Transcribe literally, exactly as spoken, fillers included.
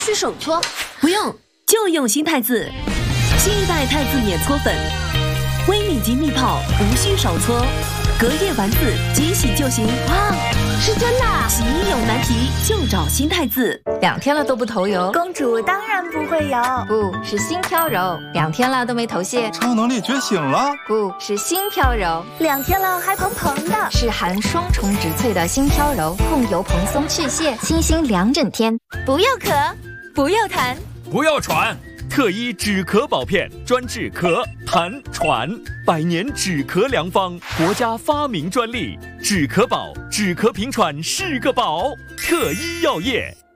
去手搓？ 不用，就用新太子，新一代太子免搓粉，微米级蜜泡，无需手搓，隔夜丸子即洗就行。 哇，是真的啊！ 洗衣有难题就找新太子。 两天了都不头油， 公主当然不会有， 不是新飘柔。两天了都没头屑， 超能力觉醒了， 不是新飘柔。 两天了还蓬蓬的， 是含双重植萃的新飘柔，控油蓬松去屑，清新两整天。 不要咳，不要痰， 不要喘。特医止咳宝片，专治咳、痰、喘，百年止咳良方，国家发明专利。止咳宝，止咳平喘是个宝。特医药业。